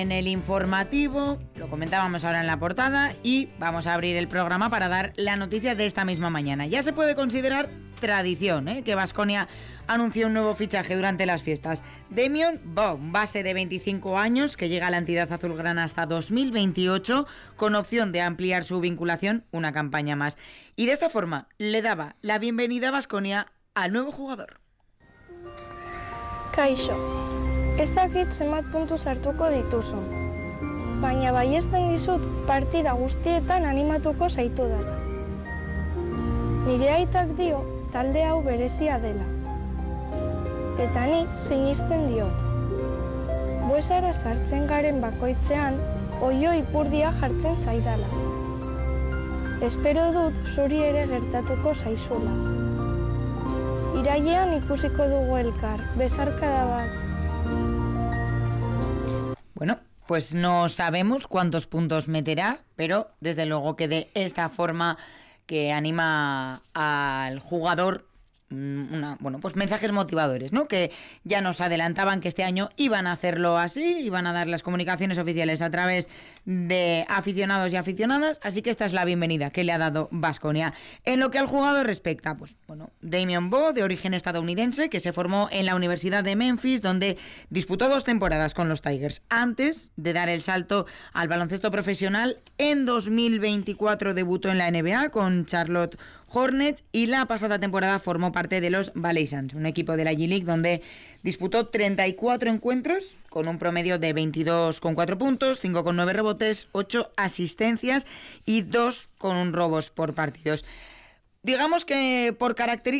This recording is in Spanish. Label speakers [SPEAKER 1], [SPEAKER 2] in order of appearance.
[SPEAKER 1] En el informativo, lo comentábamos ahora en la portada, y vamos a abrir el programa para dar la noticia de esta misma mañana. Ya se puede considerar tradición, que Baskonia anunció un nuevo fichaje durante las fiestas. Damian Bowe, base de 25 años, que llega a la entidad azulgrana hasta 2028, con opción de ampliar su vinculación una campaña más. Y de esta forma le daba la bienvenida a Baskonia al nuevo jugador.
[SPEAKER 2] Kaixo, ez dakit zenbat puntu sartuko dituzun, baina baiesten dizut partida guztietan animatuko zaitu dela. Nire aitak dio talde hau berezia dela, eta ni sinisten diot. Buesara sartzen garen bakoitzean, oio ipurdia jartzen zaidala. Espero dut zuri ere gertatuko zaizula. Irailean ikusiko dugu elkar, besarkada bat.
[SPEAKER 1] Bueno, pues no sabemos cuántos puntos meterá, pero desde luego que de esta forma que anima al jugador, pues mensajes motivadores, ¿no? Que ya nos adelantaban que este año iban a hacerlo así, iban a dar las comunicaciones oficiales a través de aficionados y aficionadas, así que esta es la bienvenida que le ha dado Baskonia. En lo que al jugador respecta, Damian Bowe, de origen estadounidense, que se formó en la Universidad de Memphis, donde disputó 2 temporadas con los Tigers, antes de dar el salto al baloncesto profesional. En 2024 debutó en la NBA con Charlotte Hornets y la pasada temporada formó parte de los Valaisans, un equipo de la G-League donde disputó 34 encuentros con un promedio de 22,4 puntos, 5,9 rebotes, 8 asistencias y 2,1 robos por partidos. Digamos que por características